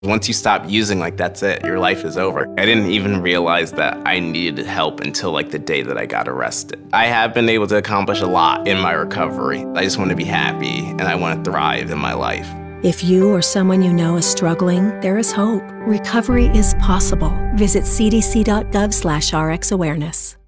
Once you stop using, that's it. Your life is over. I didn't even realize that I needed help until the day that I got arrested. I have been able to accomplish a lot in my recovery. I just want to be happy and I want to thrive in my life. If you or someone you know is struggling, there is hope. Recovery is possible. Visit cdc.gov/rxawareness.